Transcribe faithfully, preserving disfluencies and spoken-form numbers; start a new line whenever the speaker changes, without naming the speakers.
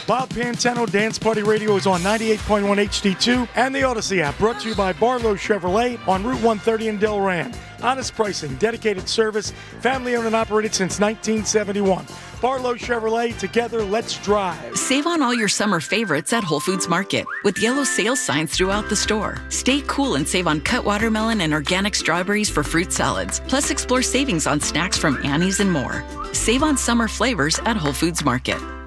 Bob Pantano Dance Party Radio is on ninety-eight point one H D two and the Odyssey app, brought to you by Barlow Chevrolet on Route one thirty in Delran. Honest pricing, dedicated service, family owned and operated since nineteen seventy-one. Barlow Chevrolet, together, let's drive.
Save on all your summer favorites at Whole Foods Market with yellow sales signs throughout the store. Stay cool and save on cut watermelon and organic strawberries for fruit salads. Plus, explore savings on snacks from Annie's and more. Save on summer flavors at Whole Foods Market.